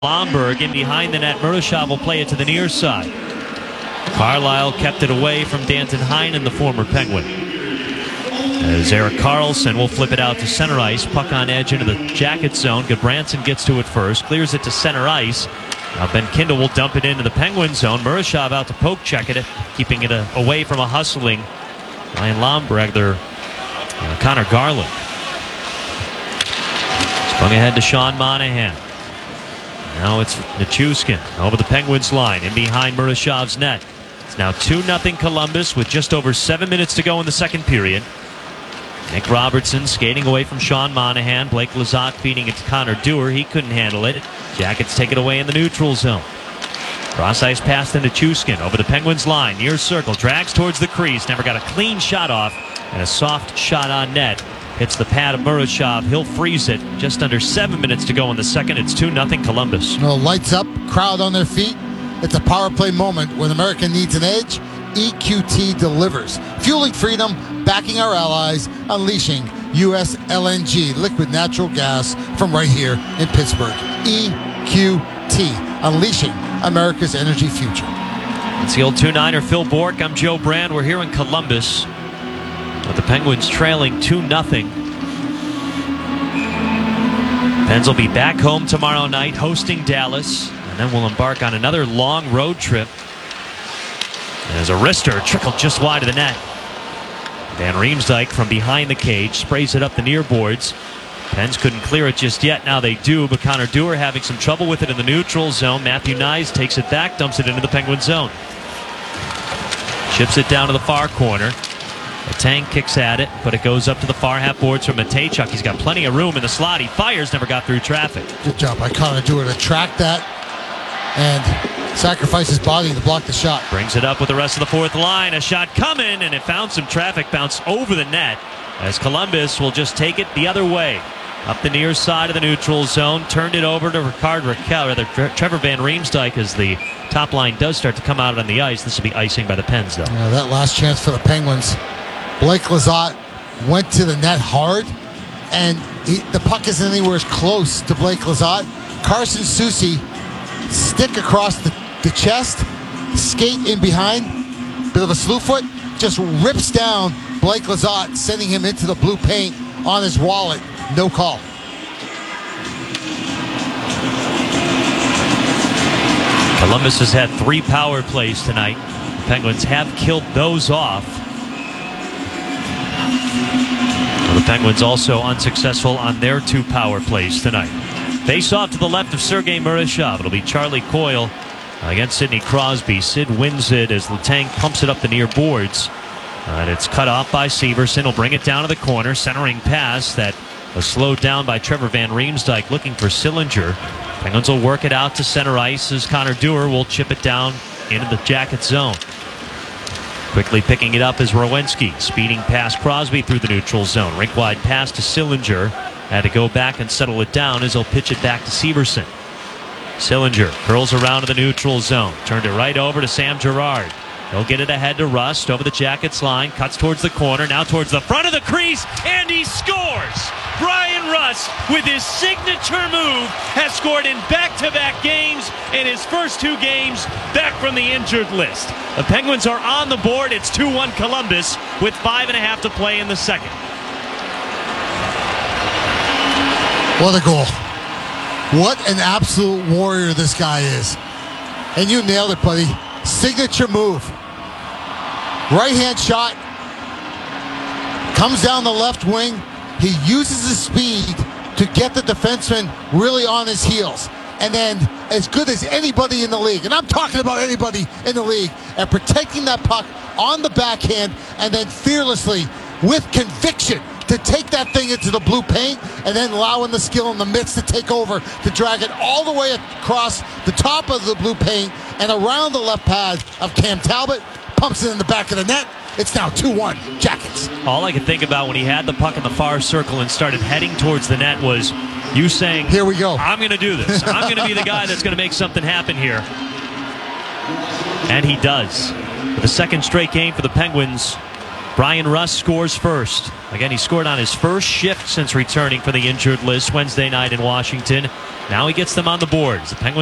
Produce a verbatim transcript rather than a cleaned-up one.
Lomberg in behind the net. Murashov will play it to the near side. Carlisle kept it away from Danton Heinen, the former Penguin. As Erik Karlsson will flip it out to center ice. Puck on edge into the Jacket zone. Goodbranson gets to it first. Clears it to center ice. Now Ben Kindle will dump it into the Penguin zone. Murashov out to poke check it, keeping it uh, away from a hustling Ryan Lomberg, their uh, Connor Garland. Sprung ahead to Sean Monahan. Now it's Nichushkin over the Penguins line in behind Murashov's net. It's now two nothing Columbus with just over seven minutes to go in the second period. Nick Robertson skating away from Sean Monahan. Blake Lizotte feeding it to Connor Dewar. He couldn't handle it. Jackets take it away in the neutral zone. Cross ice pass to Nichushkin over the Penguins line. Near circle. Drags towards the crease. Never got a clean shot off. And a soft shot on net. Hits the pad of Murashov. He'll freeze it. Just under seven minutes to go in the second. It's two nothing Columbus. No, lights up, crowd on their feet. It's a power play moment when America needs an edge. E Q T delivers. Fueling freedom, backing our allies, unleashing U S L N G, liquid natural gas from right here in Pittsburgh. E Q T, unleashing America's energy future. It's the old two niner Phil Bourque. I'm Joe Brand. We're here in Columbus with the Penguins trailing two nothing. Pens will be back home tomorrow night hosting Dallas, and then we'll embark on another long road trip. As a wrister trickled just wide of the net. Van Riemsdyk from behind the cage sprays it up the near boards. Pens couldn't clear it just yet. Now they do, but Connor Dewar having some trouble with it in the neutral zone. Matthew Knies takes it back, dumps it into the Penguin zone. Chips it down to the far corner. Letang kicks at it, but it goes up to the far half boards from Matejchuk. He's got plenty of room in the slot. He fires, never got through traffic. Good job by Connor Dewar to track that and sacrifice his body to block the shot. Brings it up with the rest of the fourth line. A shot coming, and it found some traffic, bounced over the net as Columbus will just take it the other way. Up the near side of the neutral zone, turned it over to Ricard Raquel, rather Trevor Van Riemsdyk, as the top line does start to come out on the ice. This will be icing by the Pens, though. Yeah, that last chance for the Penguins. Blake Lizotte went to the net hard, and he, the puck isn't anywhere as close to Blake Lizotte. Carson Soucy, stick across the, the chest, skate in behind, bit of a slew foot, just rips down Blake Lizotte, sending him into the blue paint on his wallet. No call. Columbus has had three power plays tonight. The Penguins have killed those off. Well, the Penguins also unsuccessful on their two power plays tonight. Face off to the left of Sergei Murashov. It'll be Charlie Coyle against Sidney Crosby. Sid wins it as Letang pumps it up the near boards. And it's cut off by Severson. He'll bring it down to the corner. Centering pass that was slowed down by Trevor Van Riemsdyk looking for Sillinger. Penguins will work it out to center ice as Connor Dewar will chip it down into the Jacket zone. Quickly picking it up is Rowinski. Speeding past Crosby through the neutral zone. Rink-wide pass to Sillinger. Had to go back and settle it down as he'll pitch it back to Severson. Sillinger curls around to the neutral zone. Turned it right over to Sam Girard. He'll get it ahead to Rust over the Jackets line. Cuts towards the corner. Now towards the front of the crease. And he scores! Brian Rust, with his signature move, has scored in back-to-back games in his first two games back from the injured list. The Penguins are on the board. It's two one Columbus with five and a half to play in the second. What a goal. What an absolute warrior this guy is. And you nailed it, buddy. Signature move. Right-hand shot. Comes down the left wing. He uses his speed to get the defenseman really on his heels. And then, as good as anybody in the league, and I'm talking about anybody in the league, and protecting that puck on the backhand, and then fearlessly, with conviction, to take that thing into the blue paint, and then allowing the skill in the midst to take over, to drag it all the way across the top of the blue paint, and around the left pad of Cam Talbot, pumps it in the back of the net. It's now two one Jackets. All I could think about when he had the puck in the far circle and started heading towards the net was you saying, here we go. I'm going to do this. I'm going to be the guy that's going to make something happen here. And he does. For the second straight game for the Penguins, Brian Rust scores first. Again, he scored on his first shift since returning from the injured list Wednesday night in Washington. Now he gets them on the board. The Penguins